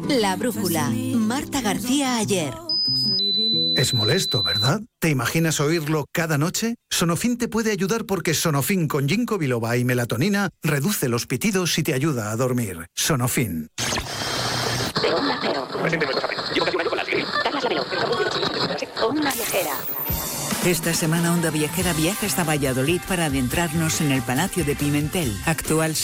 La brújula. Marta García Ayer. Es molesto, ¿verdad? ¿Te imaginas oírlo cada noche? Sonofin te puede ayudar porque Sonofin con ginkgo biloba y melatonina reduce los pitidos y te ayuda a dormir. Sonofin. De Onda Cero. Llevo casi un año con la Carlas Lamelo. Onda Viajera. Esta semana Onda Viajera viaja hasta Valladolid para adentrarnos en el Palacio de Pimentel, actual